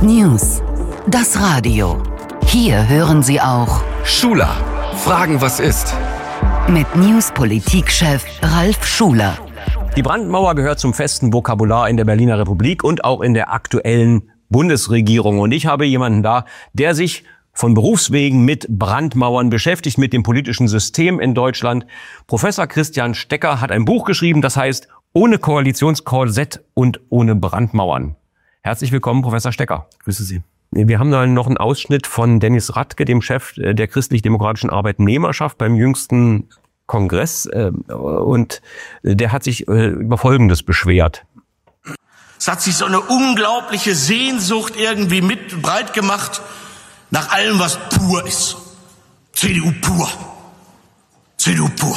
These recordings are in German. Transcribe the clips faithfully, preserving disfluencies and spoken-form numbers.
News. Das Radio. Hier hören Sie auch Schuler. Fragen, was ist? Mit News-Politikchef Ralf Schuler. Die Brandmauer gehört zum festen Vokabular in der Berliner Republik und auch in der aktuellen Bundesregierung. Und ich habe jemanden da, der sich von Berufswegen mit Brandmauern beschäftigt, mit dem politischen System in Deutschland. Professor Christian Stecker hat ein Buch geschrieben, das heißt Ohne Koalitionskorsett und ohne Brandmauern. Herzlich willkommen, Professor Stecker. Grüße Sie. Wir haben da noch einen Ausschnitt von Dennis Radke, dem Chef der christlich-demokratischen Arbeitnehmerschaft beim jüngsten Kongress. Und der hat sich über Folgendes beschwert. Es hat sich so eine unglaubliche Sehnsucht irgendwie mit breit gemacht nach allem, was pur ist. C D U pur. C D U pur.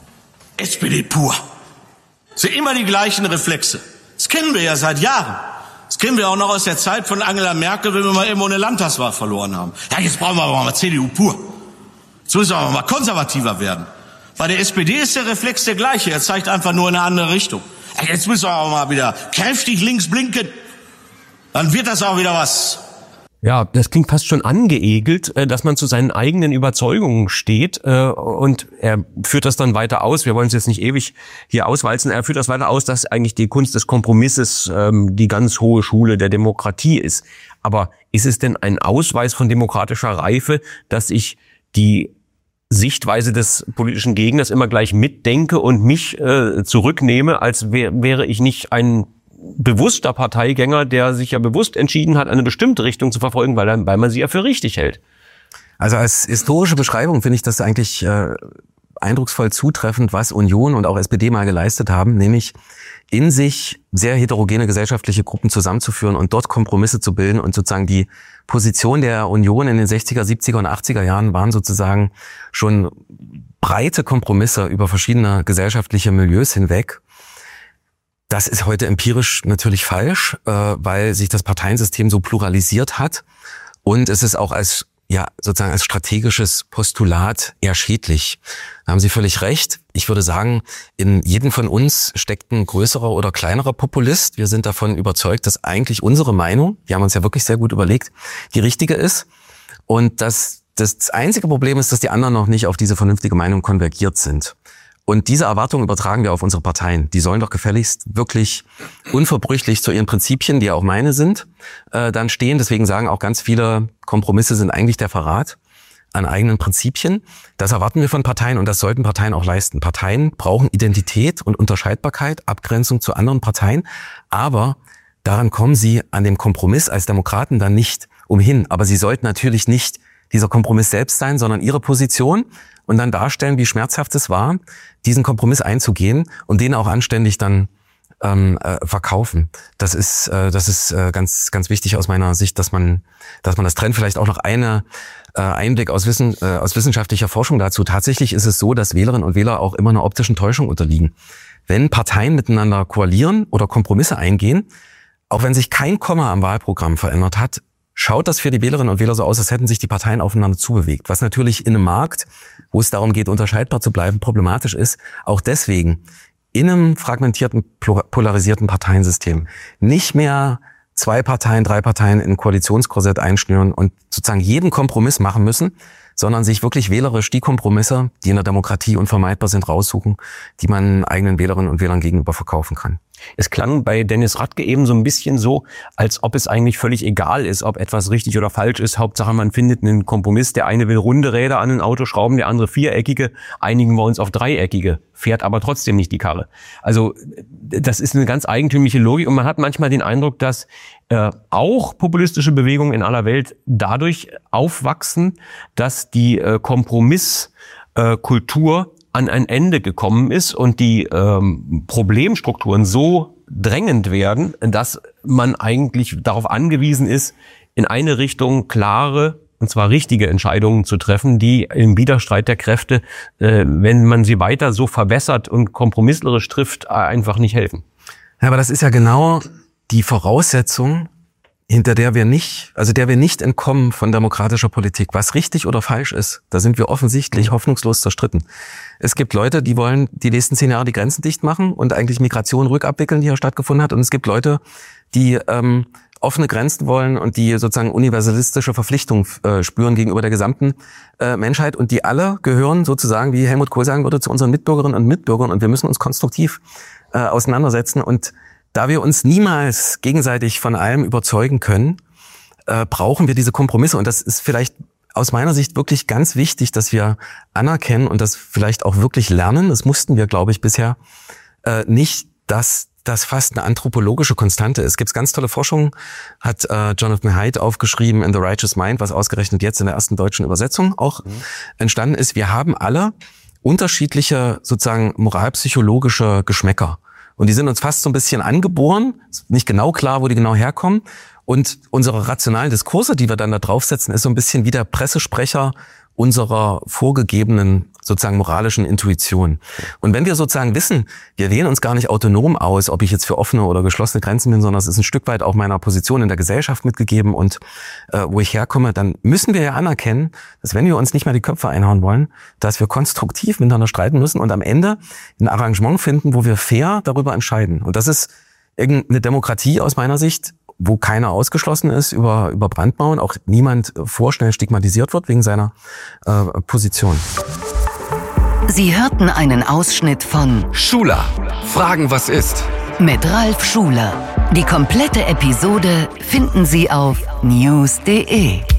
S P D pur. Es sind immer die gleichen Reflexe. Das kennen wir ja seit Jahren. Das kennen wir auch noch aus der Zeit von Angela Merkel, wenn wir mal irgendwo eine Landtagswahl verloren haben. Ja, jetzt brauchen wir aber mal C D U pur. Jetzt müssen wir aber mal konservativer werden. Bei der S P D ist der Reflex der gleiche. Er zeigt einfach nur in eine andere Richtung. Ja, jetzt müssen wir aber mal wieder kräftig links blinken. Dann wird das auch wieder was. Ja, das klingt fast schon angeekelt, dass man zu seinen eigenen Überzeugungen steht, und er führt das dann weiter aus. Wir wollen es jetzt nicht ewig hier auswalzen. Er führt das weiter aus, dass eigentlich die Kunst des Kompromisses die ganz hohe Schule der Demokratie ist. Aber ist es denn ein Ausweis von demokratischer Reife, dass ich die Sichtweise des politischen Gegners immer gleich mitdenke und mich äh, zurücknehme, als wär, wäre ich nicht ein bewusster Parteigänger, der sich ja bewusst entschieden hat, eine bestimmte Richtung zu verfolgen, weil, er, weil man sie ja für richtig hält? Also als historische Beschreibung finde ich das eigentlich äh, eindrucksvoll zutreffend, was Union und auch S P D mal geleistet haben, nämlich in sich sehr heterogene gesellschaftliche Gruppen zusammenzuführen und dort Kompromisse zu bilden. Und sozusagen die Position der Union in den sechziger, siebziger und achtziger Jahren waren sozusagen schon breite Kompromisse über verschiedene gesellschaftliche Milieus hinweg. Das ist heute empirisch natürlich falsch, äh, weil sich das Parteiensystem so pluralisiert hat. Und es ist auch als ja sozusagen als strategisches Postulat eher schädlich. Da haben Sie völlig recht. Ich würde sagen, in jedem von uns steckt ein größerer oder kleinerer Populist. Wir sind davon überzeugt, dass eigentlich unsere Meinung, wir haben uns ja wirklich sehr gut überlegt, die richtige ist. Und dass das einzige Problem ist, dass die anderen noch nicht auf diese vernünftige Meinung konvergiert sind. Und diese Erwartung übertragen wir auf unsere Parteien. Die sollen doch gefälligst wirklich unverbrüchlich zu ihren Prinzipien, die ja auch meine sind, äh, dann stehen. Deswegen sagen auch ganz viele, Kompromisse sind eigentlich der Verrat an eigenen Prinzipien. Das erwarten wir von Parteien und das sollten Parteien auch leisten. Parteien brauchen Identität und Unterscheidbarkeit, Abgrenzung zu anderen Parteien. Aber daran kommen sie an dem Kompromiss als Demokraten dann nicht umhin. Aber sie sollten natürlich nicht dieser Kompromiss selbst sein, sondern ihre Position und dann darstellen, wie schmerzhaft es war, diesen Kompromiss einzugehen und den auch anständig dann ähm, äh, verkaufen. Das ist äh, das ist äh, ganz ganz wichtig aus meiner Sicht, dass man dass man das trennt. Vielleicht auch noch eine äh, Einblick aus Wissen äh, aus wissenschaftlicher Forschung dazu. Tatsächlich ist es so, dass Wählerinnen und Wähler auch immer einer optischen Täuschung unterliegen. Wenn Parteien miteinander koalieren oder Kompromisse eingehen, auch wenn sich kein Komma am Wahlprogramm verändert hat, schaut das für die Wählerinnen und Wähler so aus, als hätten sich die Parteien aufeinander zubewegt. Was natürlich in einem Markt, wo es darum geht, unterscheidbar zu bleiben, problematisch ist. Auch deswegen in einem fragmentierten, polarisierten Parteiensystem nicht mehr zwei Parteien, drei Parteien in ein Koalitionskorsett einschnüren und sozusagen jeden Kompromiss machen müssen, sondern sich wirklich wählerisch die Kompromisse, die in der Demokratie unvermeidbar sind, raussuchen, die man eigenen Wählerinnen und Wählern gegenüber verkaufen kann. Es klang bei Dennis Radke eben so ein bisschen so, als ob es eigentlich völlig egal ist, ob etwas richtig oder falsch ist. Hauptsache, man findet einen Kompromiss. Der eine will runde Räder an ein Auto schrauben, der andere viereckige. Einigen wir uns auf dreieckige, fährt aber trotzdem nicht die Karre. Also das ist eine ganz eigentümliche Logik und man hat manchmal den Eindruck, dass äh, auch populistische Bewegungen in aller Welt dadurch aufwachsen, dass die äh, Kompromisskultur äh, an ein Ende gekommen ist und die ähm, Problemstrukturen so drängend werden, dass man eigentlich darauf angewiesen ist, in eine Richtung klare, und zwar richtige Entscheidungen zu treffen, die im Widerstreit der Kräfte, äh, wenn man sie weiter so verwässert und kompromisslerisch trifft, einfach nicht helfen. Ja, aber das ist ja genau die Voraussetzung, hinter der wir nicht, also der wir nicht entkommen von demokratischer Politik. Was richtig oder falsch ist, da sind wir offensichtlich hoffnungslos zerstritten. Es gibt Leute, die wollen die nächsten zehn Jahre die Grenzen dicht machen und eigentlich Migration rückabwickeln, die ja stattgefunden hat. Und es gibt Leute, die ähm, offene Grenzen wollen und die sozusagen universalistische Verpflichtung äh, spüren gegenüber der gesamten äh, Menschheit. Und die alle gehören sozusagen, wie Helmut Kohl sagen würde, zu unseren Mitbürgerinnen und Mitbürgern. Und wir müssen uns konstruktiv äh, auseinandersetzen. Und da wir uns niemals gegenseitig von allem überzeugen können, äh, brauchen wir diese Kompromisse. Und das ist vielleicht aus meiner Sicht wirklich ganz wichtig, dass wir anerkennen und das vielleicht auch wirklich lernen. Das mussten wir, glaube ich, bisher äh, nicht, dass das fast eine anthropologische Konstante ist. Es gibt ganz tolle Forschung, hat äh, Jonathan Haidt aufgeschrieben in The Righteous Mind, was ausgerechnet jetzt in der ersten deutschen Übersetzung auch mhm. entstanden ist. Wir haben alle unterschiedliche sozusagen moralpsychologische Geschmäcker. Und die sind uns fast so ein bisschen angeboren. Ist nicht genau klar, wo die genau herkommen. Und unsere rationalen Diskurse, die wir dann da draufsetzen, ist so ein bisschen wie der Pressesprecher unserer vorgegebenen sozusagen moralischen Intuition. Und wenn wir sozusagen wissen, wir wählen uns gar nicht autonom aus, ob ich jetzt für offene oder geschlossene Grenzen bin, sondern es ist ein Stück weit auch meiner Position in der Gesellschaft mitgegeben und äh, wo ich herkomme, dann müssen wir ja anerkennen, dass wenn wir uns nicht mehr die Köpfe einhauen wollen, dass wir konstruktiv miteinander streiten müssen und am Ende ein Arrangement finden, wo wir fair darüber entscheiden. Und das ist irgendeine Demokratie aus meiner Sicht, wo keiner ausgeschlossen ist über, über Brandmauern, auch niemand vorschnell stigmatisiert wird wegen seiner äh, Position. Sie hörten einen Ausschnitt von Schuler, Fragen was ist? Mit Ralf Schuler. Die komplette Episode finden Sie auf news punkt de.